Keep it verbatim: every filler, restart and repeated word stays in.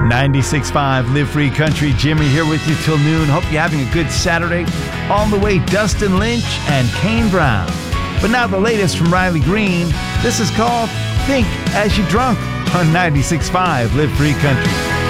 ninety-six point five Live Free Country. Jimmy here with you till noon. Hope you're having a good Saturday. On the way, Dustin Lynch and Kane Brown. But now the latest from Riley Green. This is called Think As You Drunk on ninety-six point five Live Free Country.